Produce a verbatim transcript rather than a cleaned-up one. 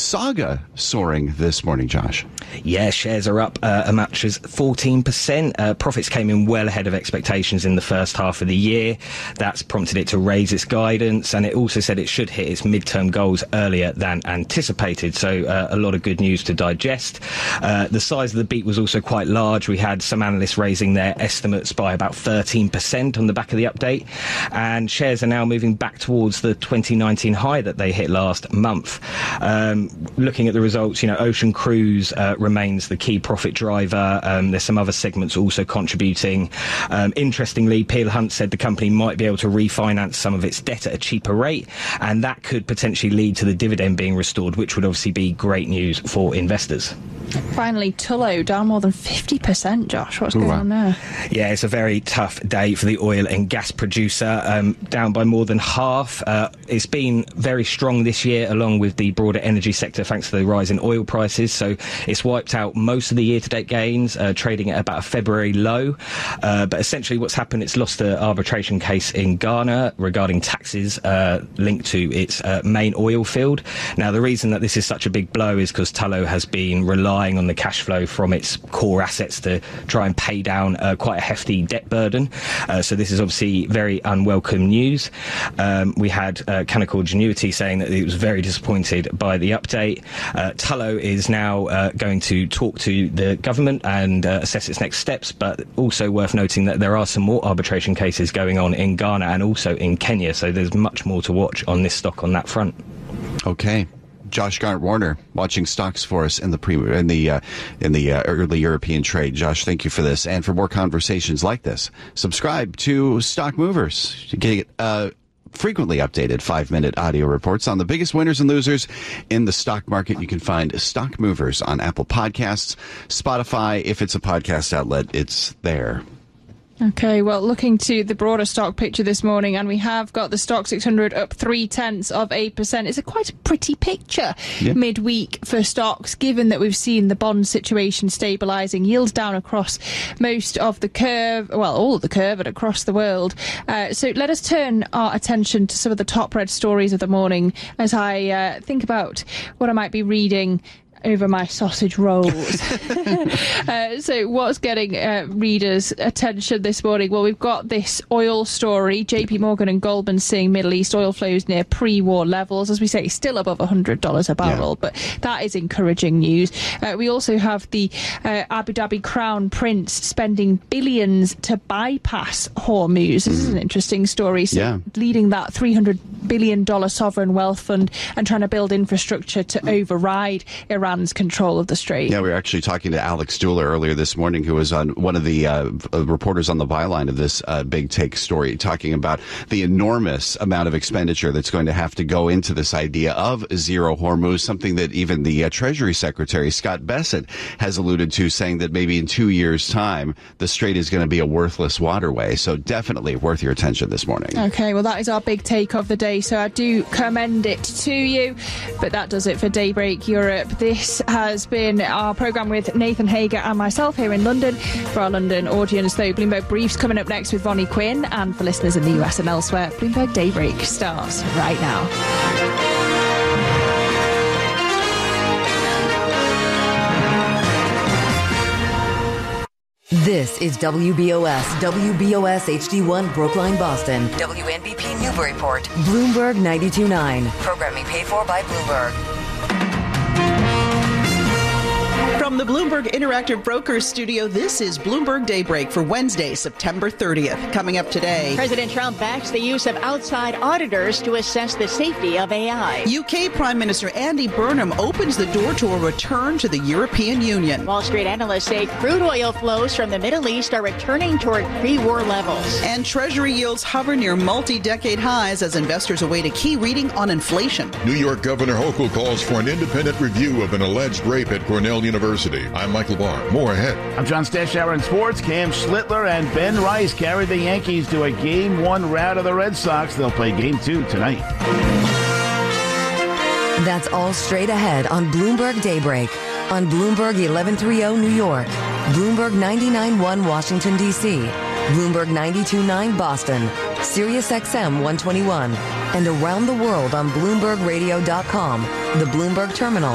Saga soaring this morning, Josh. Yeah, shares are up uh, a much as fourteen percent. Uh, profits came in well ahead of expectations in the first half of the year. That's prompted it to raise its guidance, and it also said it should hit its midterm goals earlier than anticipated. So uh, a lot of good news to digest. Uh, the size of the beat was also quite large. We had some analysts raising their estimates by about thirteen percent on the back of the update, and shares are now moving back towards the twenty nineteen high that they hit last month. Um, looking at the results, you know, Ocean Cruise uh, remains the key profit driver. Um, there's some other segments also contributing. Um, interestingly, Peel Hunt said the company might be able to refinance some of its debt at a cheaper rate, and that could potentially lead to the dividend being restored, which would obviously be great news for investors. Finally, Tullow down more than fifty percent, Josh. What's going Wow. on there? Yeah, it's a very tough day for the oil and gas producer, um, down by more than half. Uh, it's been very strong this year, along with the broader energy sector, thanks to the rise in oil prices. So it's wiped out most of the year-to-date gains, uh, trading at about a February low. Uh, but essentially what's happened, it's lost an arbitration case in Ghana regarding taxes uh, linked to its uh, main oil field. Now, the reason that this is such a big blow is because Tullow has been relying on the cash flow from its core assets to try and pay down uh, quite a hefty debt burden. Uh, so this is obviously very unwelcome news. Um, we had uh, Canaccord Genuity saying that it was very disappointed by the update. Uh, Tullow is now uh, going to talk to the government and uh, assess its next steps, but also worth noting that there are some more arbitration cases going on in Ghana and also in Kenya, so there's much more to watch on this stock on that front. Okay. Josh Garrett-Warner watching stocks for us in the pre in the uh, in the uh, early European trade. Josh, thank you for this, and for more conversations like this, subscribe to Stock Movers to get uh, frequently updated five-minute audio reports on the biggest winners and losers in the stock market. You can find Stock Movers on Apple Podcasts, Spotify. If it's a podcast outlet, it's there. Okay, well, looking to the broader stock picture this morning, and we have got the Stock six hundred up three tenths of eight percent. It's a quite a pretty picture yeah. midweek for stocks, given that we've seen the bond situation stabilising, yields down across most of the curve, well, all of the curve and across the world. Uh, so let us turn our attention to some of the top read stories of the morning as I uh, think about what I might be reading over my sausage rolls. uh, so what's getting uh, readers' attention this morning? Well, we've got this oil story. J P Morgan and Goldman seeing Middle East oil flows near pre-war levels. As we say, still above one hundred dollars a barrel, yeah. but that is encouraging news. Uh, we also have the uh, Abu Dhabi Crown Prince spending billions to bypass Hormuz. This is an interesting story. So yeah. leading that three hundred billion dollars sovereign wealth fund and trying to build infrastructure to override Iran control of the strait. Yeah, we were actually talking to Alex Stuhler earlier this morning, who was on one of the uh, reporters on the byline of this uh, big take story, talking about the enormous amount of expenditure that's going to have to go into this idea of zero Hormuz, something that even the uh, Treasury Secretary, Scott Bessent, has alluded to, saying that maybe in two years' time, the strait is going to be a worthless waterway. So definitely worth your attention this morning. Okay, well, that is our big take of the day, so I do commend it to you. But that does it for Daybreak Europe. This has been our programme with Nathan Hager and myself here in London. For our London audience, though, Bloomberg Briefs coming up next with Vonnie Quinn, and for listeners in the U S and elsewhere, Bloomberg Daybreak starts right now. This is W B O S, W B O S H D one Brookline, Boston. W N B P Newburyport. Bloomberg ninety-two point nine. Programming paid for by Bloomberg. From the Bloomberg Interactive Brokers studio, this is Bloomberg Daybreak for Wednesday, September thirtieth. Coming up today, President Trump backs the use of outside auditors to assess the safety of A I. U K Prime Minister Andy Burnham opens the door to a return to the European Union. Wall Street analysts say crude oil flows from the Middle East are returning toward pre-war levels. And Treasury yields hover near multi-decade highs as investors await a key reading on inflation. New York Governor Hochul calls for an independent review of an alleged rape at Cornell University. I'm Michael Barr. More ahead. I'm John Stashower in sports. Cam Schlittler and Ben Rice carried the Yankees to a game one rout of the Red Sox. They'll play game two tonight. That's all straight ahead on Bloomberg Daybreak. On Bloomberg eleven thirty New York, Bloomberg ninety-nine point one Washington, D C, Bloomberg ninety-two point nine Boston, Sirius X M one twenty-one, and around the world on Bloomberg Radio dot com, the Bloomberg Terminal,